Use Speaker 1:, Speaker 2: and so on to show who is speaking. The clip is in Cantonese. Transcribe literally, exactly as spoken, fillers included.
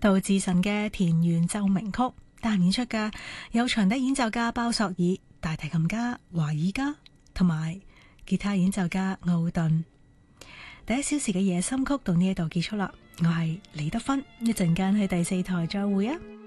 Speaker 1: 杜自信嘅田園奏鳴曲，擔演出嘅有長笛演奏家鮑索爾、大提琴家華爾加同埋吉他演奏家奧頓。第一小時嘅夜深曲到呢一度結束啦，我係李德芬，一陣間喺第四台再會啊！